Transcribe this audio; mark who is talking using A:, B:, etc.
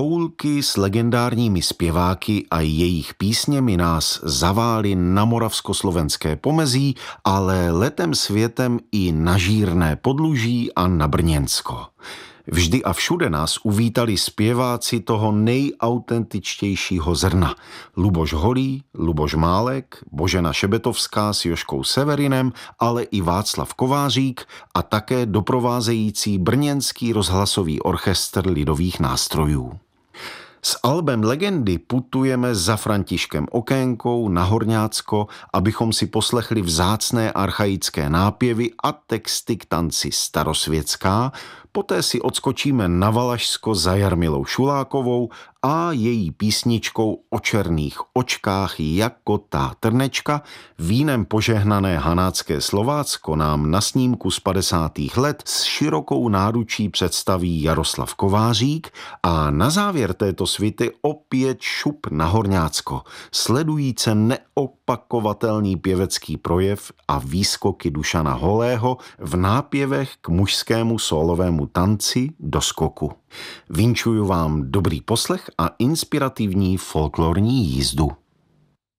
A: Toulky s legendárními zpěváky a jejich písněmi nás zavály na moravskoslovenské pomezí, ale letem světem i na Žírné Podluží a na Brněnsko. Vždy a všude nás uvítali zpěváci toho nejautentičtějšího zrna. Luboš Holý, Luboš Málek, Božena Šebetovská s Jožkou Severinem, ale i Václav Kovářík a také doprovázející brněnský rozhlasový orchestr lidových nástrojů. S albem Legendy putujeme za Františkem Okénkou na Horňácko, abychom si poslechli vzácné archaické nápěvy a texty k tanci Starosvětská, poté si odskočíme na Valašsko za Jarmilou Šulákovou a její písničkou O černých očkách jako tá trnečka, vínem požehnané hanácké Slovácko nám na snímku z 50. let s širokou náručí představí Jaroslav Kovářík a na závěr této svity opět šup na Horňácko, sledujíce neopakovatelný pěvecký projev a výskoky Dušana Holého v nápěvech k mužskému sólovému tanci do skoku. Vinčuju vám dobrý poslech a inspirativní folklorní jízdu.